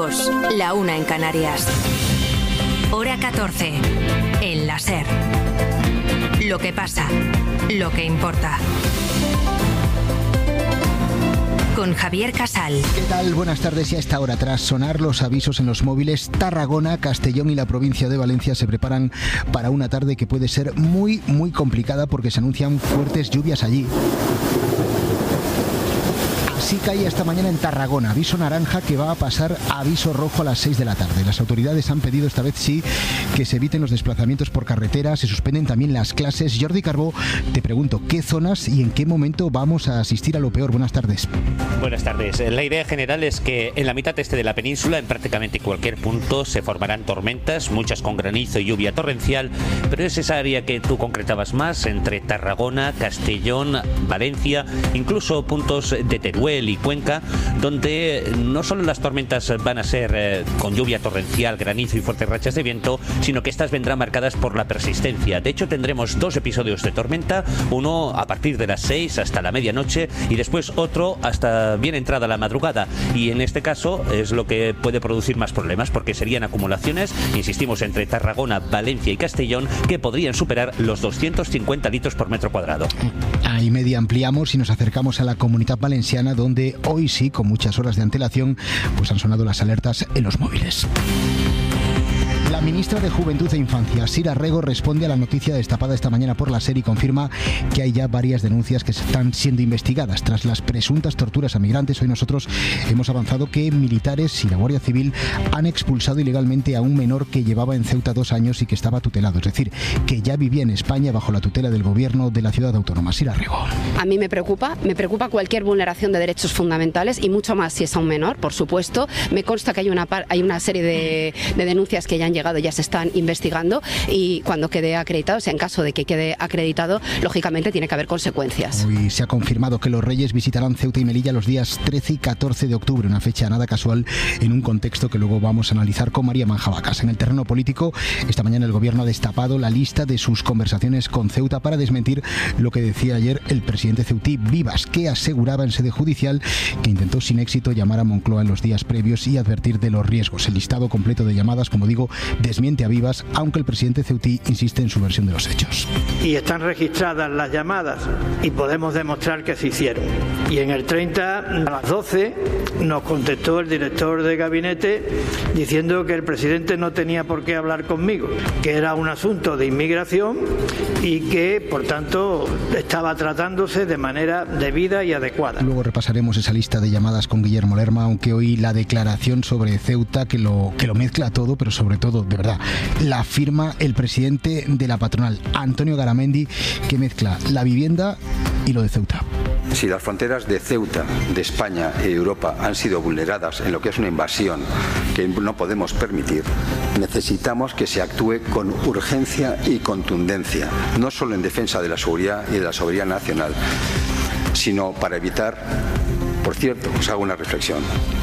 2, la 1 en Canarias. Hora 14, en la SER. Lo que pasa, lo que importa. Con Javier Casal. ¿Qué tal? Buenas tardes. Y a esta hora, tras sonar los avisos en los móviles, Tarragona, Castellón y la provincia de Valencia se preparan para una tarde que puede ser muy complicada porque se anuncian fuertes lluvias allí. Así cae esta mañana en Tarragona, aviso naranja que va a pasar a aviso rojo a las 6 de la tarde. Las autoridades han pedido esta vez sí que se eviten los desplazamientos por carretera, se suspenden también las clases. Jordi Carbó, te pregunto, ¿qué zonas y en qué momento vamos a asistir a lo peor? Buenas tardes. Buenas tardes. La idea general es que en la mitad este de la península, en prácticamente cualquier punto, se formarán tormentas, muchas con granizo y lluvia torrencial, pero es esa área que tú concretabas más, entre Tarragona, Castellón, Valencia, incluso puntos de Teruel y Cuenca, donde no solo las tormentas van a ser con lluvia torrencial, granizo y fuertes rachas de viento, sino que estas vendrán marcadas por la persistencia. De hecho, tendremos 2 episodios de tormenta, uno a partir de las 6 hasta la medianoche y después otro hasta bien entrada la madrugada. Y en este caso es lo que puede producir más problemas, porque serían acumulaciones, insistimos, entre Tarragona, Valencia y Castellón, que podrían superar los 250 litros por metro cuadrado. Ahí media ampliamos y nos acercamos a la Comunitat Valenciana, donde hoy sí, con muchas horas de antelación, pues han sonado las alertas en los móviles. La ministra de Juventud e Infancia, Sira Rego, responde a la noticia destapada esta mañana por la SER y confirma que hay ya varias denuncias que están siendo investigadas. Tras las presuntas torturas a migrantes, hoy nosotros hemos avanzado que militares y la Guardia Civil han expulsado ilegalmente a un menor que llevaba en Ceuta 2 años y que estaba tutelado, es decir, que ya vivía en España bajo la tutela del gobierno de la ciudad autónoma. Sira Rego. A mí me preocupa cualquier vulneración de derechos fundamentales y mucho más si es a un menor, por supuesto. Me consta que hay una serie de denuncias que ya han llegado, ya se están investigando y cuando quede acreditado, o sea, en caso de que quede acreditado, lógicamente tiene que haber consecuencias. Hoy se ha confirmado que los Reyes visitarán Ceuta y Melilla los días 13 y 14 de octubre, una fecha nada casual en un contexto que luego vamos a analizar con María Manjabacas. En el terreno político, esta mañana el gobierno ha destapado la lista de sus conversaciones con Ceuta para desmentir lo que decía ayer el presidente ceutí Vivas, que aseguraba en sede judicial que intentó sin éxito llamar a Moncloa en los días previos y advertir de los riesgos. El listado completo de llamadas, como digo, desmiente a Vivas, aunque el presidente ceutí insiste en su versión de los hechos. Y están registradas las llamadas y podemos demostrar que se hicieron. Y en el 30 a las 12 nos contestó el director de gabinete diciendo que el presidente no tenía por qué hablar conmigo, que era un asunto de inmigración y que, por tanto, estaba tratándose de manera debida y adecuada. Luego repasaremos esa lista de llamadas con Guillermo Lerma, aunque hoy la declaración sobre Ceuta, que lo mezcla todo, pero sobre todo, de verdad, la firma el presidente de la patronal, Antonio Garamendi, que mezcla la vivienda y lo de Ceuta. Si las fronteras de Ceuta, de España y Europa han sido vulneradas en lo que es una invasión que no podemos permitir, necesitamos que se actúe con urgencia y contundencia, no solo en defensa de la seguridad y de la soberanía nacional, sino para evitar, por cierto, os hago una reflexión.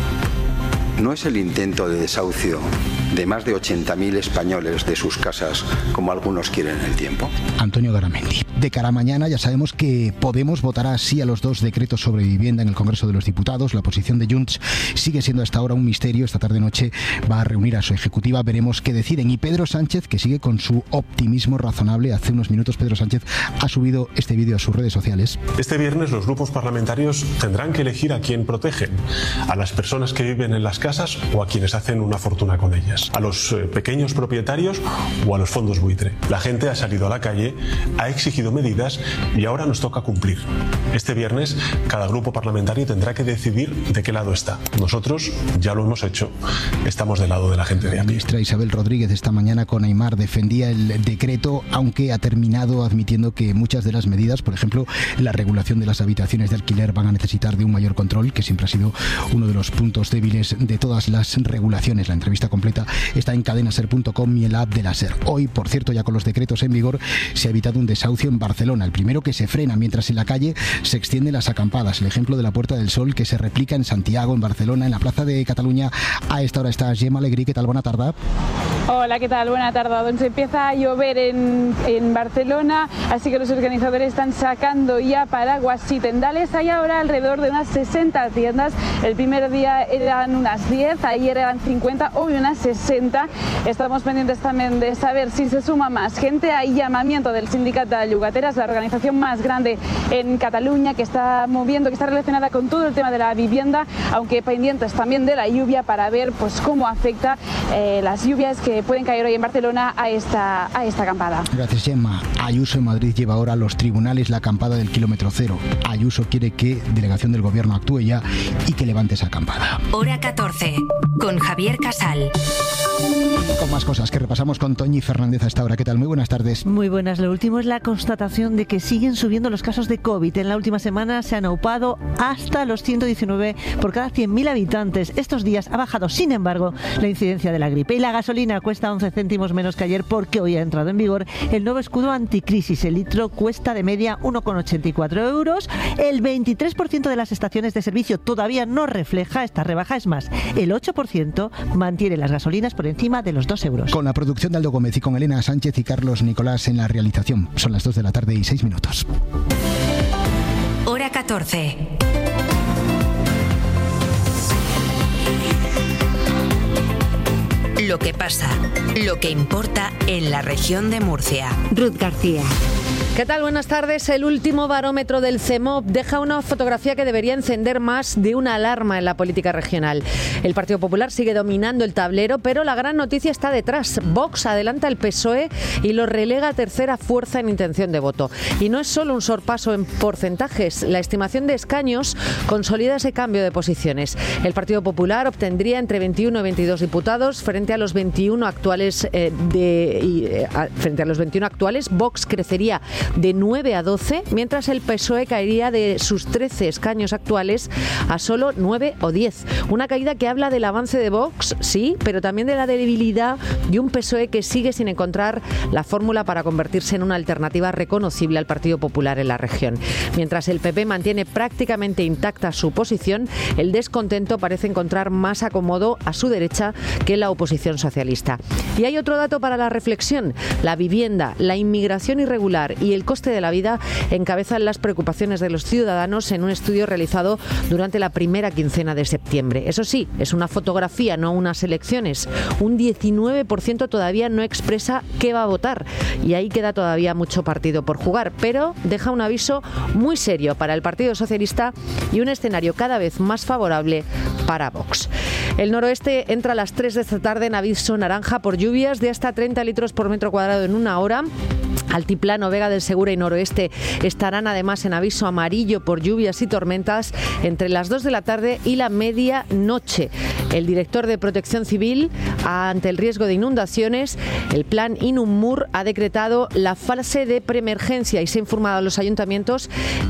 ¿No es el intento de desahucio de más de 80.000 españoles de sus casas, como algunos quieren en el tiempo? Antonio Garamendi. De cara a mañana ya sabemos que Podemos votará sí a los 2 decretos sobre vivienda en el Congreso de los Diputados. La posición de Junts sigue siendo hasta ahora un misterio. Esta tarde-noche va a reunir a su ejecutiva. Veremos qué deciden. Y Pedro Sánchez, que sigue con su optimismo razonable. Hace unos minutos Pedro Sánchez ha subido este vídeo a sus redes sociales. Este viernes los grupos parlamentarios tendrán que elegir a quién protegen. A las personas que viven en las casas o a quienes hacen una fortuna con ellas. A los pequeños propietarios o a los fondos buitre. La gente ha salido a la calle, ha exigido medidas y ahora nos toca cumplir. Este viernes cada grupo parlamentario tendrá que decidir de qué lado está. Nosotros ya lo hemos hecho. Estamos del lado de la gente de a pie. La ministra Isabel Rodríguez esta mañana con Aimar defendía el decreto, aunque ha terminado admitiendo que muchas de las medidas, por ejemplo, la regulación de las habitaciones de alquiler, van a necesitar de un mayor control, que siempre ha sido uno de los puntos débiles de todas las regulaciones. La entrevista completa está en cadenaser.com y en la app de la SER. Hoy, por cierto, ya con los decretos en vigor, se ha evitado un desahucio en Barcelona, el primero que se frena mientras en la calle se extienden las acampadas. El ejemplo de la Puerta del Sol, que se replica en Santiago, en Barcelona, en la Plaza de Cataluña. A esta hora está Gemma Alegrí. ¿Qué tal? Bona tarda. Hola, ¿qué tal? Buena tarde. Donde empieza a llover en Barcelona, así que los organizadores están sacando ya paraguas y tendales. Hay ahora alrededor de unas 60 tiendas. El primer día eran unas 10, ayer eran 50, hoy unas 60. Estamos pendientes también de saber si se suma más gente. Hay llamamiento del Sindicato de Llogateras, la organización más grande en Cataluña, que está moviendo, que está relacionada con todo el tema de la vivienda, aunque pendientes también de la lluvia para ver pues cómo afecta las lluvias que pueden caer hoy en Barcelona a esta acampada. Gracias, Gemma. Ayuso en Madrid lleva ahora a los tribunales la acampada del kilómetro cero. Ayuso quiere que delegación del gobierno actúe ya y que levante esa acampada. Hora 14, con Javier Casal. Con más cosas que repasamos con Toñi Fernández a esta hora. ¿Qué tal? Muy buenas tardes. Muy buenas. Lo último es la constatación de que siguen subiendo los casos de COVID. En la última semana se han aupado hasta los 119 por cada 100.000 habitantes. Estos días ha bajado, sin embargo, la incidencia de la gripe. Y la gasolina cuesta 11 céntimos menos que ayer porque hoy ha entrado en vigor el nuevo escudo anticrisis. El litro cuesta de media 1,84 euros. El 23% de las estaciones de servicio todavía no refleja esta rebaja. Es más, el 8% mantiene las gasolinas por encima de los 2 euros. Con la producción de Aldo Gómez y con Elena Sánchez y Carlos Nicolás en la realización. Son las 2 de la tarde y 6 minutos. Hora 14. Lo que pasa, lo que importa en la región de Murcia. Ruth García. ¿Qué tal? Buenas tardes. El último barómetro del CEMOP deja una fotografía que debería encender más de una alarma en la política regional. El Partido Popular sigue dominando el tablero, pero la gran noticia está detrás. Vox adelanta al PSOE y lo relega a tercera fuerza en intención de voto. Y no es solo un sorpaso en porcentajes. La estimación de escaños consolida ese cambio de posiciones. El Partido Popular obtendría entre 21 y 22 diputados frente a los 21 actuales. Frente a los 21 actuales, Vox crecería de 9 a 12, mientras el PSOE caería de sus 13 escaños actuales a solo 9 o 10. Una caída que habla del avance de Vox, sí, pero también de la debilidad de un PSOE que sigue sin encontrar la fórmula para convertirse en una alternativa reconocible al Partido Popular en la región. Mientras el PP mantiene prácticamente intacta su posición, el descontento parece encontrar más acomodo a su derecha que la oposición socialista. Y hay otro dato para la reflexión. La vivienda, la inmigración irregular y el coste de la vida encabezan las preocupaciones de los ciudadanos en un estudio realizado durante la primera quincena de septiembre. Eso sí, es una fotografía, no unas elecciones. Un 19% todavía no expresa qué va a votar y ahí queda todavía mucho partido por jugar, pero deja un aviso muy serio para el Partido Socialista y un escenario cada vez más favorable para Vox. El noroeste entra a las 3 de esta tarde en aviso naranja por lluvias de hasta 30 litros por metro cuadrado en una hora. Altiplano, Vega del Segura y Noroeste estarán además en aviso amarillo por lluvias y tormentas entre las 2 de la tarde y la medianoche. El director de Protección Civil, ante el riesgo de inundaciones, el plan Inunmur ha decretado la fase de preemergencia y se ha informado a los ayuntamientos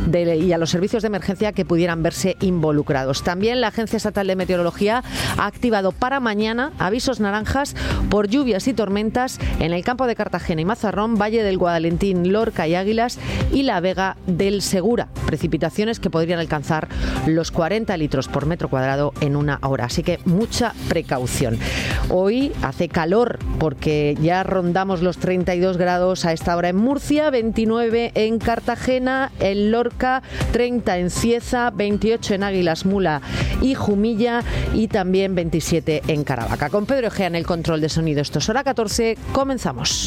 y a los servicios de emergencia que pudieran verse involucrados. También la Agencia Estatal de Meteorología ha activado para mañana avisos naranjas por lluvias y tormentas en el campo de Cartagena y Mazarrón, Valle del Guadalentín, Lorca y Águilas y la Vega del Segura. Precipitaciones que podrían alcanzar los 40 litros por metro cuadrado en una hora. Así que mucha precaución. Hoy hace calor porque ya rondamos los 32 grados a esta hora en Murcia, 29 en Cartagena, en Lorca, 30 en Cieza, 28 en Águilas, Mula y Jumilla y también 27 en Caravaca. Con Pedro Egea en el control de sonido. Esto es Hora 14. Comenzamos.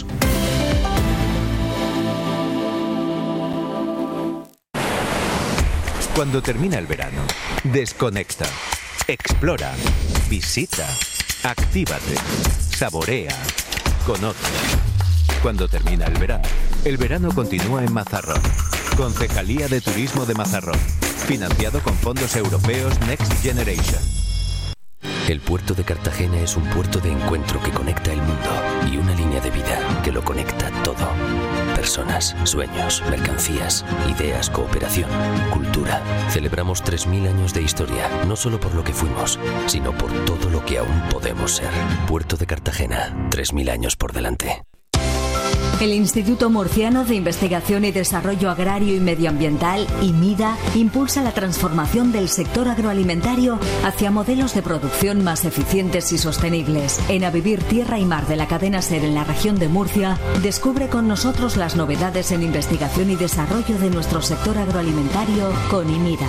Cuando termina el verano, desconecta, explora, visita, actívate, saborea, conoce. Cuando termina el verano continúa en Mazarrón. Concejalía de Turismo de Mazarrón. Financiado con fondos europeos Next Generation. El puerto de Cartagena es un puerto de encuentro que conecta el mundo y una línea de vida que lo conecta todo. Personas, sueños, mercancías, ideas, cooperación, cultura. Celebramos 3.000 años de historia, no solo por lo que fuimos, sino por todo lo que aún podemos ser. Puerto de Cartagena, 3.000 años por delante. El Instituto Murciano de Investigación y Desarrollo Agrario y Medioambiental, IMIDA, impulsa la transformación del sector agroalimentario hacia modelos de producción más eficientes y sostenibles. En A Vivir Tierra y Mar de la cadena SER en la región de Murcia, descubre con nosotros las novedades en investigación y desarrollo de nuestro sector agroalimentario con IMIDA.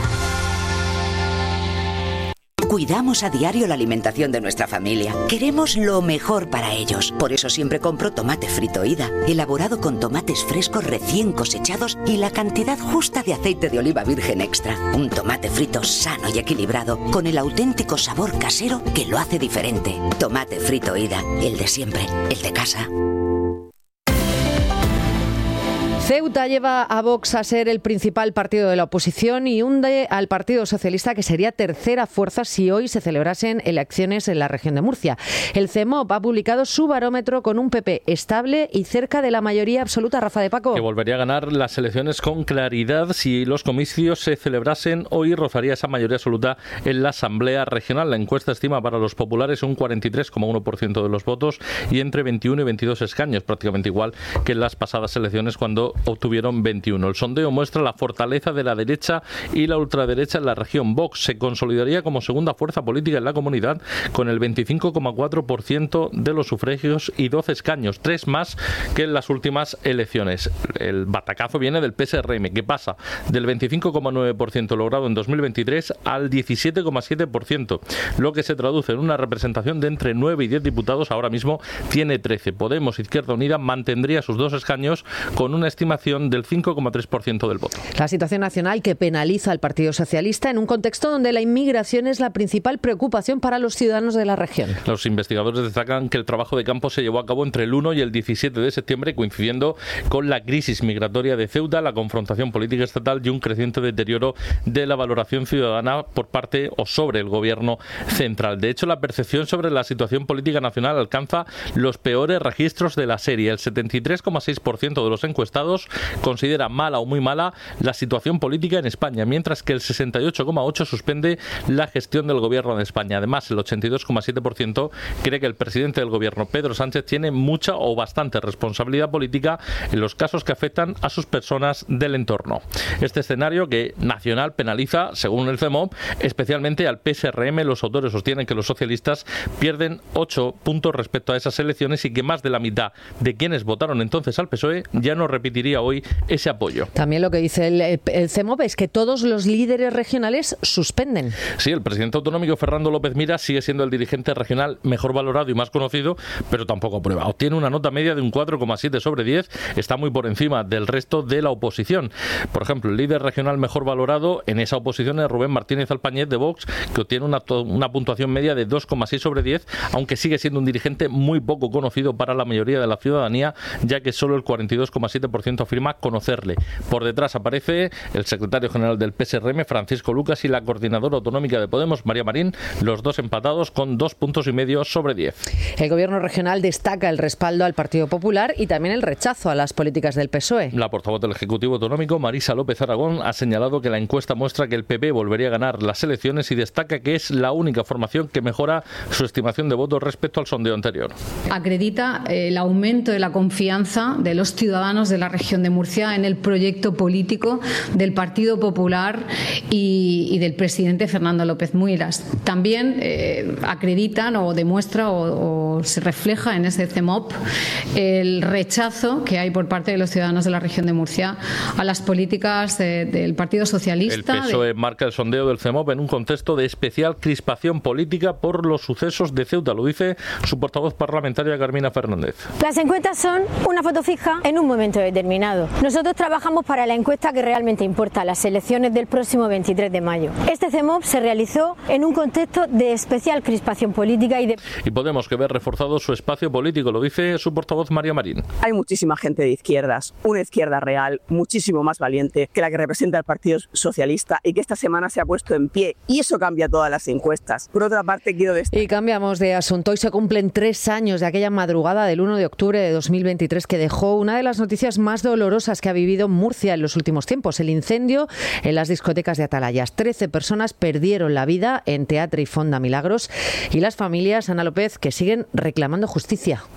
Cuidamos a diario la alimentación de nuestra familia. Queremos lo mejor para ellos. Por eso siempre compro tomate frito Ida, elaborado con tomates frescos recién cosechados y la cantidad justa de aceite de oliva virgen extra. Un tomate frito sano y equilibrado, con el auténtico sabor casero que lo hace diferente. Tomate frito Ida, el de siempre, el de casa. Ceuta lleva a Vox a ser el principal partido de la oposición y hunde al Partido Socialista, que sería tercera fuerza si hoy se celebrasen elecciones en la región de Murcia. El CEMOP ha publicado su barómetro con un PP estable y cerca de la mayoría absoluta. Rafa de Paco. Que volvería a ganar las elecciones con claridad. Si los comicios se celebrasen hoy, rozaría esa mayoría absoluta en la Asamblea Regional. La encuesta estima para los populares un 43,1% de los votos y entre 21 y 22 escaños, prácticamente igual que en las pasadas elecciones cuando obtuvieron 21. El sondeo muestra la fortaleza de la derecha y la ultraderecha en la región. Vox se consolidaría como segunda fuerza política en la comunidad con el 25,4% de los sufragios y 12 escaños, 3 más que en las últimas elecciones. El batacazo viene del PSRM, que pasa del 25,9% logrado en 2023 al 17,7%, lo que se traduce en una representación de entre 9 y 10 diputados. Ahora mismo tiene 13. Podemos, Izquierda Unida, mantendría sus 2 escaños con una estimación del 5,3% del voto. La situación nacional que penaliza al Partido Socialista en un contexto donde la inmigración es la principal preocupación para los ciudadanos de la región. Los investigadores destacan que el trabajo de campo se llevó a cabo entre el 1 y el 17 de septiembre, coincidiendo con la crisis migratoria de Ceuta, la confrontación política estatal y un creciente deterioro de la valoración ciudadana por parte o sobre el gobierno central. De hecho, la percepción sobre la situación política nacional alcanza los peores registros de la serie. El 73,6% de los encuestados considera mala o muy mala la situación política en España, mientras que el 68,8% suspende la gestión del gobierno de España. Además, el 82,7% cree que el presidente del gobierno, Pedro Sánchez, tiene mucha o bastante responsabilidad política en los casos que afectan a sus personas del entorno. Este escenario que nacional penaliza, según el CEMOP, especialmente al PSRM. Los autores sostienen que los socialistas pierden 8 puntos respecto a esas elecciones y que más de la mitad de quienes votaron entonces al PSOE ya no repetiría hoy ese apoyo. También lo que dice el CEMOP es que todos los líderes regionales suspenden. Sí, el presidente autonómico Fernando López Miras sigue siendo el dirigente regional mejor valorado y más conocido, pero tampoco aprueba. Obtiene una nota media de un 4,7 sobre 10, está muy por encima del resto de la oposición. Por ejemplo, el líder regional mejor valorado en esa oposición es Rubén Martínez Alpañez de Vox, que obtiene una puntuación media de 2,6 sobre 10, aunque sigue siendo un dirigente muy poco conocido para la mayoría de la ciudadanía, ya que solo el 42,7% afirma conocerle. Por detrás aparece el secretario general del PSRM, Francisco Lucas, y la coordinadora autonómica de Podemos, María Marín, los dos empatados con 2,5 puntos sobre 10. El gobierno regional destaca el respaldo al Partido Popular y también el rechazo a las políticas del PSOE. La portavoz del Ejecutivo Autonómico, Marisa López Aragón, ha señalado que la encuesta muestra que el PP volvería a ganar las elecciones y destaca que es la única formación que mejora su estimación de votos respecto al sondeo anterior. Acredita el aumento de la confianza de los ciudadanos de la región de Murcia en el proyecto político del Partido Popular y del presidente Fernando López Miras. También acreditan o demuestra o se refleja en ese CEMOP el rechazo que hay por parte de los ciudadanos de la región de Murcia a las políticas del Partido Socialista. El PSOE marca el sondeo del CEMOP en un contexto de especial crispación política por los sucesos de Ceuta, lo dice su portavoz parlamentaria Carmina Fernández. Las encuestas son una foto fija en un momento determinado. Nosotros trabajamos para la encuesta que realmente importa, las elecciones del próximo 23 de mayo. Este CEMOP se realizó en un contexto de especial crispación política y Podemos que ver reforzado su espacio político, lo dice su portavoz María Marín. Hay muchísima gente de izquierdas, una izquierda real, muchísimo más valiente que la que representa el Partido Socialista y que esta semana se ha puesto en pie, y eso cambia todas las encuestas. Por otra parte, quiero destacar... Y cambiamos de asunto. Hoy se cumplen 3 años de aquella madrugada del 1 de octubre de 2023 que dejó una de las noticias más dolorosas que ha vivido Murcia en los últimos tiempos, el incendio en las discotecas de Atalayas. 13 personas perdieron la vida en Teatre y Fonda Milagros y las familias, Ana López, que siguen reclamando justicia.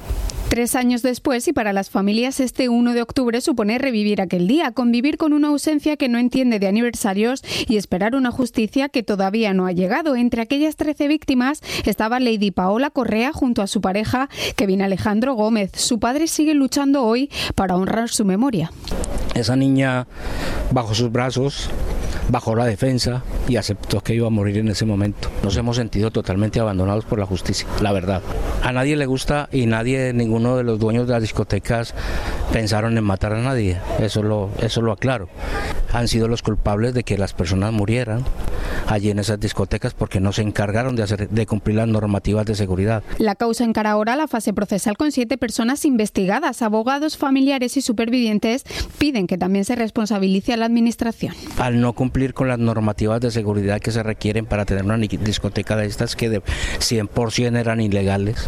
3 años después, y para las familias este 1 de octubre supone revivir aquel día, convivir con una ausencia que no entiende de aniversarios y esperar una justicia que todavía no ha llegado. Entre aquellas 13 víctimas estaba Lady Paola Correa junto a su pareja Kevin Alejandro Gómez. Su padre sigue luchando hoy para honrar su memoria. Esa niña bajo sus brazos, bajó la defensa y aceptó que iba a morir en ese momento. Nos hemos sentido totalmente abandonados por la justicia, la verdad. A nadie le gusta y ninguno de los dueños de las discotecas pensaron en matar a nadie, eso lo aclaro. Han sido los culpables de que las personas murieran allí en esas discotecas porque no se encargaron de cumplir las normativas de seguridad. La causa encara ahora la fase procesal con 7 personas investigadas. Abogados, familiares y supervivientes piden que también se responsabilice a la administración. Al no cumplir con las normativas de seguridad que se requieren para tener una discoteca de estas que de 100% eran ilegales,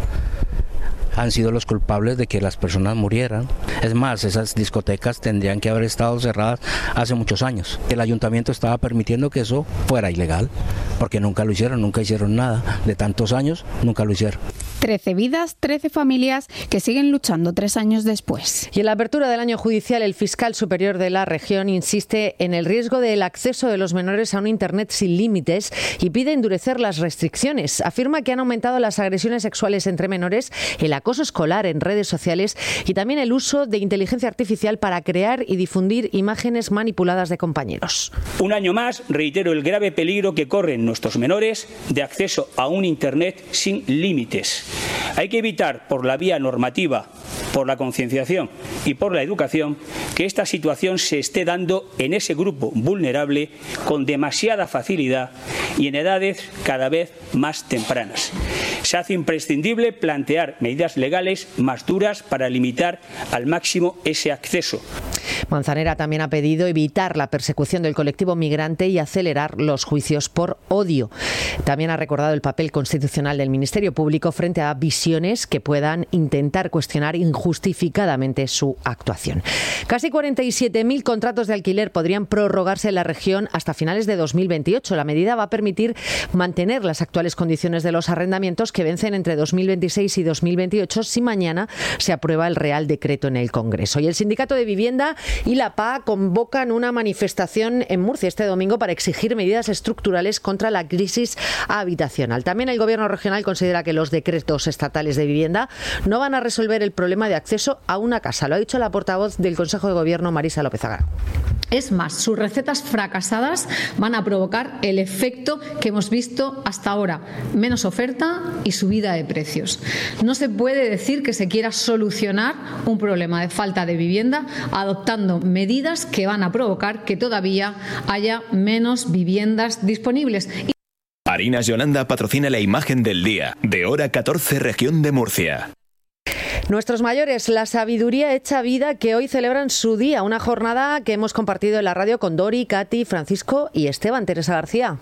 han sido los culpables de que las personas murieran. Es más, esas discotecas tendrían que haber estado cerradas hace muchos años. El ayuntamiento estaba permitiendo que eso fuera ilegal, porque nunca lo hicieron, nunca hicieron nada. De tantos años, nunca lo hicieron. 13 vidas, 13 familias que siguen luchando 3 años después. Y en la apertura del año judicial, el fiscal superior de la región insiste en el riesgo del acceso de los menores a un Internet sin límites y pide endurecer las restricciones. Afirma que han aumentado las agresiones sexuales entre menores, el acoso escolar en redes sociales y también el uso de inteligencia artificial para crear y difundir imágenes manipuladas de compañeros. Un año más reitero el grave peligro que corren nuestros menores de acceso a un Internet sin límites. Hay que evitar por la vía normativa, por la concienciación y por la educación que esta situación se esté dando en ese grupo vulnerable con demasiada facilidad y en edades cada vez más tempranas. Se hace imprescindible plantear medidas legales más duras para limitar al máximo ese acceso. Manzanera también ha pedido evitar la persecución del colectivo migrante y acelerar los juicios por odio. También ha recordado el papel constitucional del Ministerio Público frente a visiones que puedan intentar cuestionar injustificadamente su actuación. Casi 47.000 contratos de alquiler podrían prorrogarse en la región hasta finales de 2028. La medida va a permitir mantener las actuales condiciones de los arrendamientos que vencen entre 2026 y 2028 si mañana se aprueba el Real Decreto en el Congreso. Y el Sindicato de Vivienda y la PA convocan una manifestación en Murcia este domingo para exigir medidas estructurales contra la crisis habitacional. También el Gobierno regional considera que los decretos estatales de vivienda no van a resolver el problema de acceso a una casa. Lo ha dicho la portavoz del Consejo de Gobierno, Marisa López Agar. Es más, sus recetas fracasadas van a provocar el efecto que hemos visto hasta ahora: menos oferta y subida de precios. No se puede decir que se quiera solucionar un problema de falta de vivienda adoptando medidas que van a provocar que todavía haya menos viviendas disponibles. Harinas Yolanda patrocina la imagen del día de Hora 14, región de Murcia. Nuestros mayores, la sabiduría hecha vida, que hoy celebran su día. Una jornada que hemos compartido en la radio con Dori, Katy, Francisco y Esteban. Teresa García.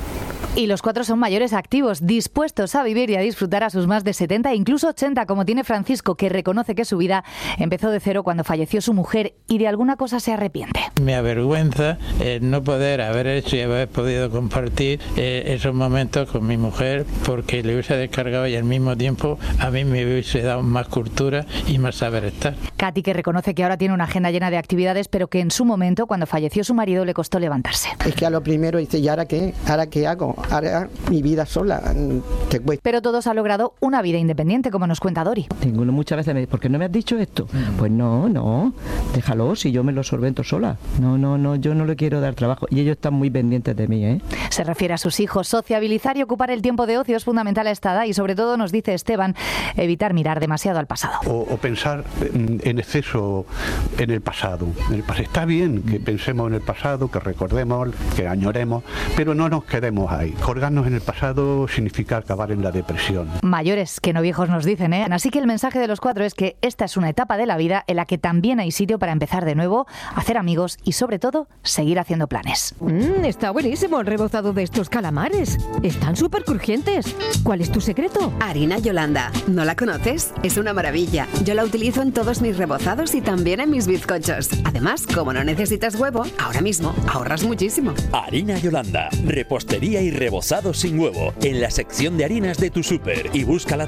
Y los 4 son mayores activos, dispuestos a vivir y a disfrutar a sus más de 70 e incluso 80, como tiene Francisco, que reconoce que su vida empezó de cero cuando falleció su mujer y de alguna cosa se arrepiente. Me avergüenza no poder haber hecho y haber podido compartir esos momentos con mi mujer, porque le hubiese descargado y al mismo tiempo a mí me hubiese dado más cultura y más saber estar. Katy, que reconoce que ahora tiene una agenda llena de actividades, pero que en su momento, cuando falleció su marido, le costó levantarse. Es que a lo primero dice, ¿y ahora qué? ¿Ahora qué hago? Ahora mi vida sola. Pero todos han logrado una vida independiente, como nos cuenta Dori. Ninguno muchas veces me dice, ¿por qué no me has dicho esto? Pues no, déjalo, si yo me lo solvento sola. No, yo no le quiero dar trabajo. Y ellos están muy pendientes de mí, ¿eh? Se refiere a sus hijos. Sociabilizar y ocupar el tiempo de ocio es fundamental a esta edad y, sobre todo, nos dice Esteban, evitar mirar demasiado al pasado. O pensar en exceso en el pasado. Está bien que pensemos en el pasado, que recordemos, que añoremos, pero no nos quedemos ahí. Colgarnos en el pasado significa acabar en la depresión. Mayores que no viejos, nos dicen, ¿eh? Así que el mensaje de los 4 es que esta es una etapa de la vida en la que también hay sitio para empezar de nuevo, hacer amigos y, sobre todo, seguir haciendo planes. Está buenísimo el rebozado de estos calamares. Están súper crujientes. ¿Cuál es tu secreto? Harina Yolanda. ¿No la conoces? Es una maravilla. Yo la utilizo en todos mis rebozados y también en mis bizcochos. Además, como no necesitas huevo, ahora mismo ahorras muchísimo. Harina Yolanda. Repostería y rebozado sin huevo. En la sección de harinas de tu súper y búscala